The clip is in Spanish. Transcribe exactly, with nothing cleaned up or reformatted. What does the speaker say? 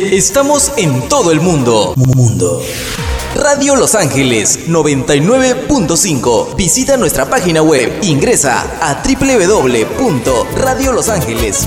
Estamos en todo el mundo. Mundo. Radio Los Ángeles noventa y nueve punto cinco. Visita nuestra página web. Ingresa a doble u doble u doble u punto radio los ángeles